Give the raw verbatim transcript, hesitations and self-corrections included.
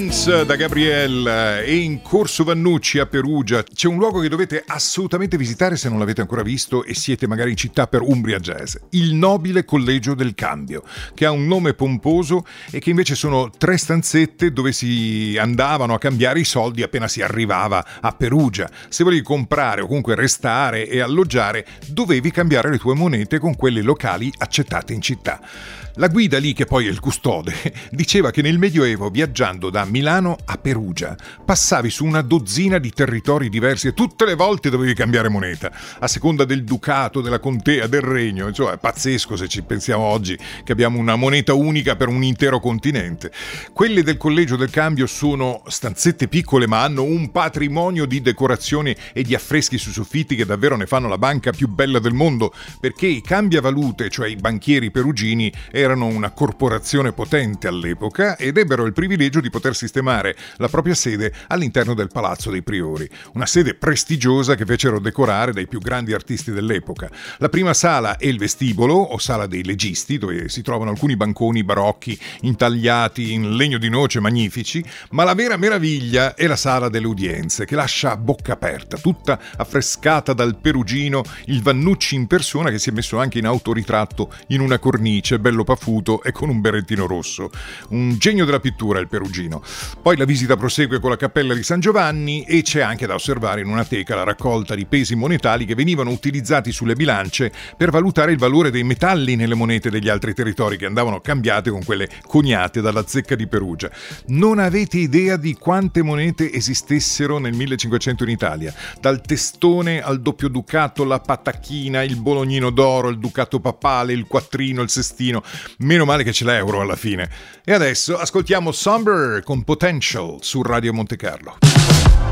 Prince da Gabrielle. E in Corso Vannucci a Perugia c'è un luogo che dovete assolutamente visitare se non l'avete ancora visto e siete magari in città per Umbria Jazz: il Nobile Collegio del Cambio, che ha un nome pomposo e che invece sono tre stanzette dove si andavano a cambiare i soldi appena si arrivava a Perugia. Se volevi comprare o comunque restare e alloggiare, dovevi cambiare le tue monete con quelle locali accettate in città. La guida lì, che poi è il custode, diceva che nel Medioevo, viaggiando da Milano a Perugia, passavi su una dozzina di territori diversi e tutte le volte dovevi cambiare moneta, a seconda del ducato, della contea, del regno. Insomma, è pazzesco se ci pensiamo oggi che abbiamo una moneta unica per un intero continente. Quelle del Collegio del Cambio sono stanzette piccole, ma hanno un patrimonio di decorazioni e di affreschi sui soffitti che davvero ne fanno la banca più bella del mondo, perché i cambiavalute, cioè i banchieri perugini, erano una corporazione potente all'epoca ed ebbero il privilegio di poter sistemare la propria sede all'interno del Palazzo dei Priori, una sede prestigiosa che fecero decorare dai più grandi artisti dell'epoca. La prima sala è il vestibolo, o sala dei legisti, dove si trovano alcuni banconi barocchi intagliati in legno di noce magnifici, ma la vera meraviglia è la sala delle udienze, che lascia a bocca aperta, tutta affrescata dal perugino, il Vannucci in persona, che si è messo anche in autoritratto in una cornice, bello pafuto e con un berrettino rosso. Un genio della pittura il perugino. Poi la visita prosegue con la cappella di San Giovanni e c'è anche da osservare in una teca la raccolta di pesi monetali che venivano utilizzati sulle bilance per valutare il valore dei metalli nelle monete degli altri territori, che andavano cambiate con quelle coniate dalla zecca di Perugia. Non avete idea di quante monete esistessero nel millecinquecento in Italia, dal testone al doppio ducato, la patacchina, il bolognino d'oro, il ducato papale, il quattrino, il sestino. Meno male che c'è l'euro alla fine. E adesso ascoltiamo Somber con Potential su Radio Monte Carlo.